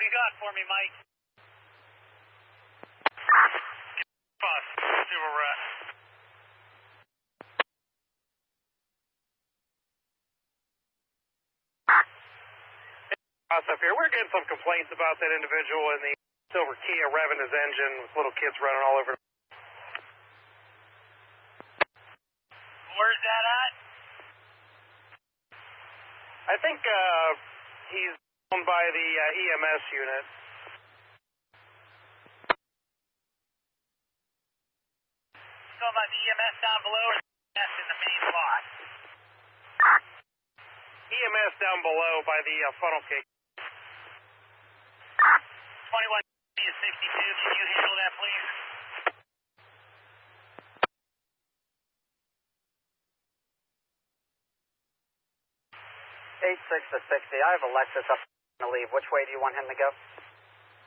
you got for me, Mike? Bus. See where we're at. Up here. We're getting some complaints about that individual in the silver Kia revving his engine with little kids running all over. Where's that at? I think he's owned by the EMS unit. So about the EMS down below or the EMS in the main lot? EMS down below by the funnel cake. 21 is 62. Can you handle that, please? 86 to 60. I have Alexis up to leave. Which way do you want him to go?